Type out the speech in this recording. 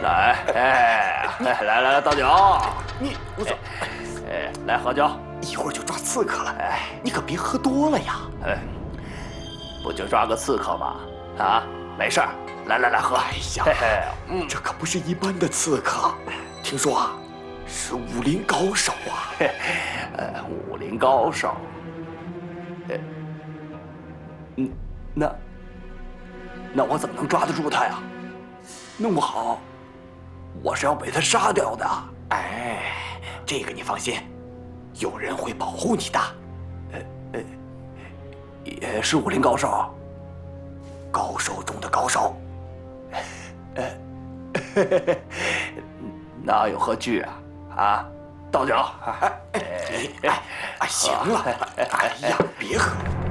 来，来，倒酒。 我走。 来喝酒。 一会儿就抓刺客了，你可别喝多了呀。 不就抓个刺客吗？啊，没事儿。来喝。 哎呀，这可不是一般的刺客，听说啊，是武林高手啊。 武林高手。那我怎么能抓得住他呀？弄不好，我是要被他杀掉的。 这个你放心，有人会保护你的。 也是武林高手， 高手中的高手。 哪有何惧啊？啊，倒酒。 行了，哎呀，别喝了。